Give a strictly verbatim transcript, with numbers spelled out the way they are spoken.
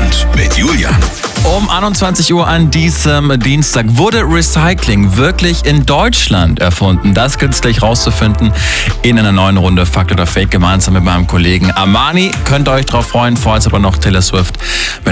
Abend mit Julian. Um einundzwanzig Uhr an diesem Dienstag wurde Recycling wirklich in Deutschland erfunden. Das gilt es gleich rauszufinden in einer neuen Runde Fakt oder Fake gemeinsam mit meinem Kollegen Armani. Könnt ihr euch drauf freuen, vorher ist aber noch Taylor Swift mit